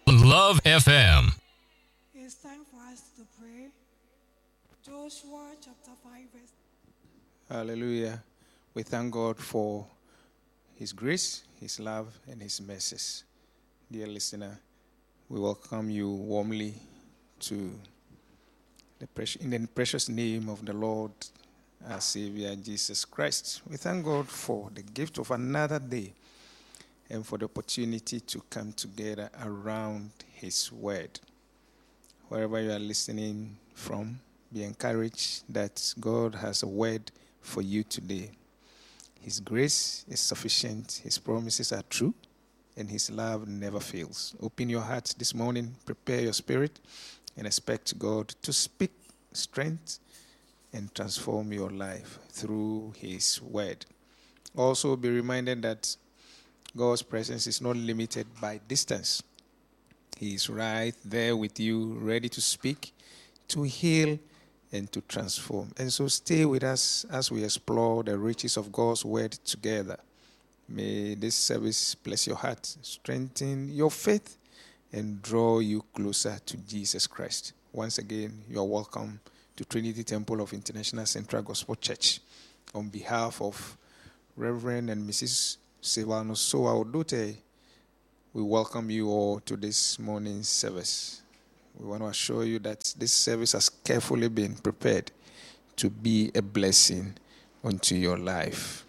Love FM. It's time for us to pray. Joshua chapter 5 verse. Hallelujah. We thank God for His grace, His love, and His mercies. Dear listener, we welcome you warmly to in the precious name of the Lord, our Savior, Jesus Christ. We thank God for the gift of another day and for the opportunity to come together around His Word. Wherever you are listening from, be encouraged that God has a word for you today. His grace is sufficient, His promises are true, and His love never fails. Open your heart this morning, prepare your spirit, and expect God to speak strength and transform your life through His word. Also, be reminded that God's presence is not limited by distance. He is right there with you, ready to speak, to heal, and to transform. And so stay with us as we explore the riches of God's word together. May this service bless your heart, strengthen your faith, and draw you closer to Jesus Christ. Once again, you are welcome to Trinity Temple of International Central Gospel Church. On behalf of Reverend and Mrs. Silvano Soa Odote, we welcome you all to this morning's service. We want to assure you that this service has carefully been prepared to be a blessing unto your life.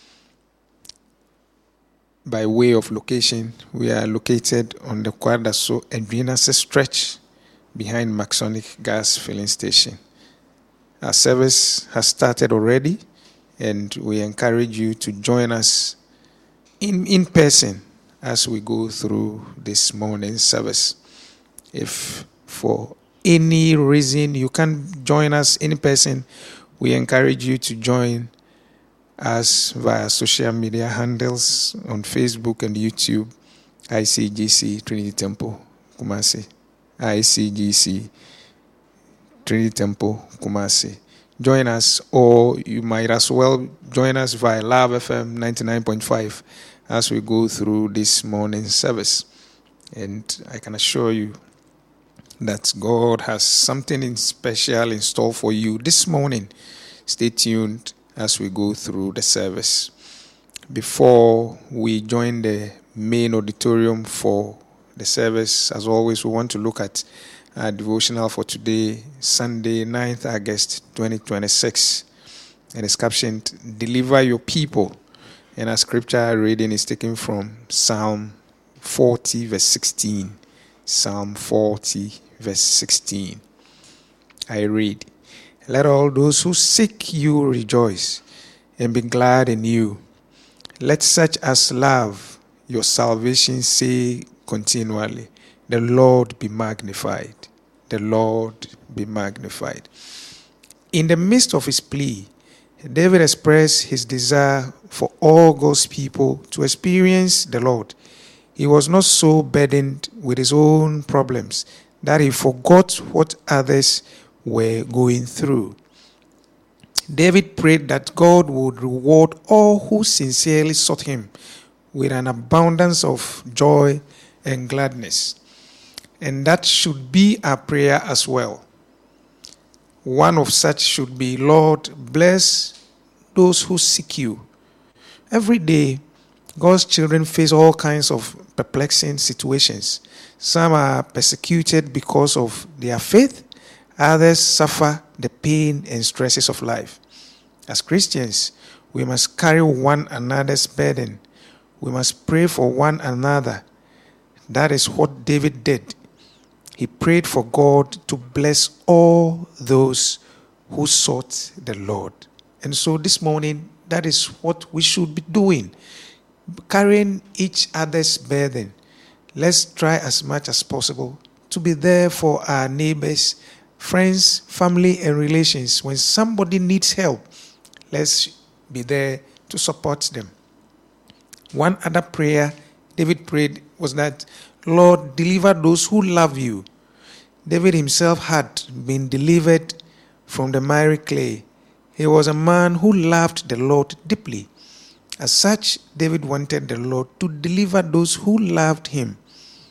By way of location, we are located on the Kwadaso Edwinase stretch behind Maxonic Gas Filling Station. Our service has started already, and we encourage you to join us in person as we go through this morning's service. If for any reason you can't join us in person, we encourage you to join us via social media handles on Facebook and YouTube, ICGC Trinity Temple Kumasi, ICGC Trinity Temple Kumasi. Join us, or you might as well join us via Love FM 99.5 as we go through this morning's service. And I can assure you that God has something special in store for you this morning. Stay tuned as we go through the service. Before we join the main auditorium for the service, as always, we want to look at our devotional for today, Sunday, 9th August 2026. And it's captioned, Deliver Your People. And our scripture reading is taken from Psalm 40, verse 16. Psalm 40, verse 16. I read, Let all those who seek you rejoice and be glad in you. Let such as love your salvation say continually, The Lord be magnified. The Lord be magnified. In the midst of his plea, David expressed his desire for all God's people to experience the Lord. He was not so burdened with his own problems that he forgot what others were going through. David prayed that God would reward all who sincerely sought him with an abundance of joy and gladness. And that should be our prayer as well. One of such should be, Lord, bless those who seek you. Every day, God's children face all kinds of perplexing situations. Some are persecuted because of their faith. Others suffer the pain and stresses of life. As Christians, we must carry one another's burden. We must pray for one another. That is what David did. He prayed for God to bless all those who sought the Lord. And so this morning, that is what we should be doing. Carrying each other's burden. Let's try as much as possible to be there for our neighbors, friends, family, and relations. When somebody needs help, let's be there to support them. One other prayer David prayed was that, Lord, deliver those who love you. David himself had been delivered from the miry clay. He was a man who loved the Lord deeply. As such, David wanted the Lord to deliver those who loved him.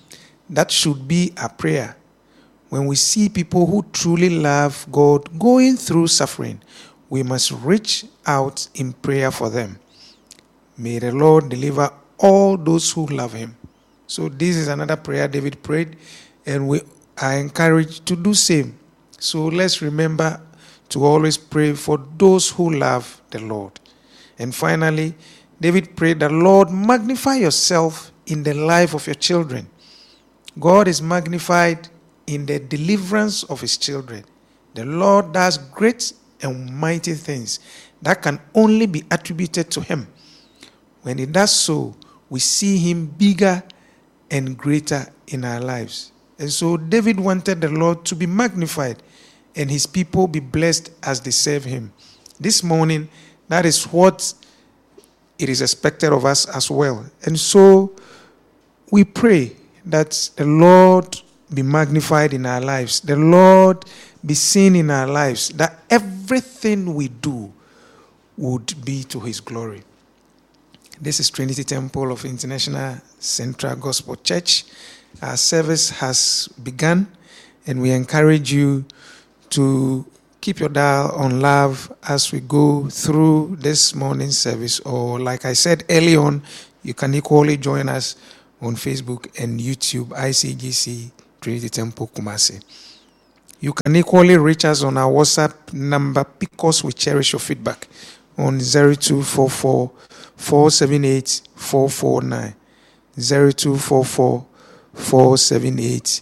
That should be our prayer. When we see people who truly love God going through suffering, we must reach out in prayer for them. May the Lord deliver all those who love him. So this is another prayer David prayed, and we are encouraged to do same. So let's remember to always pray for those who love the Lord. And finally, David prayed that, Lord, magnify yourself in the life of your children. God is magnified in the deliverance of his children. The Lord does great and mighty things that can only be attributed to him. When he does so, we see him bigger and greater in our lives. And so David wanted the Lord to be magnified and his people be blessed as they serve him. This morning, that is what it is expected of us as well. And so we pray that the Lord be magnified in our lives, the Lord be seen in our lives, that everything we do would be to his glory. This is Trinity Temple of International Central Gospel Church. Our service has begun, and we encourage you to keep your dial on love as we go through this morning's service. Or like I said early on, you can equally join us on Facebook and YouTube, ICGC Trinity Temple Kumasi. You can equally reach us on our WhatsApp number because we cherish your feedback on 0244 478 449. 0244 478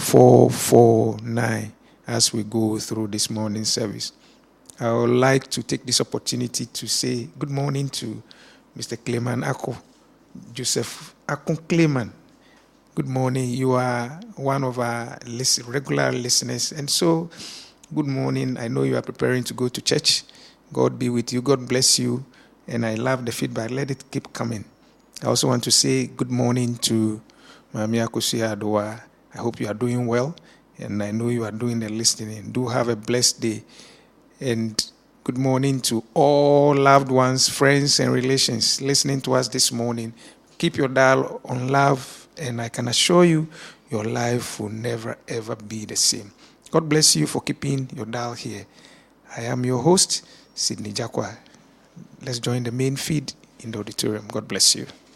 449 as we go through this morning's service. I would like to take this opportunity to say good morning to Mr. Clayman Ako, Joseph Ako Clayman. Good morning. You are one of our regular listeners. And so, good morning. I know you are preparing to go to church. God be with you. God bless you. And I love the feedback. Let it keep coming. I also want to say good morning to Mami Akusia Adoa. I hope you are doing well. And I know you are doing the listening. Do have a blessed day. And good morning to all loved ones, friends, and relations listening to us this morning. Keep your dial on love. And I can assure you, your life will never, ever be the same. God bless you for keeping your dial here. I am your host, Sidney Jakwa. Let's join the main feed in the auditorium. God bless you.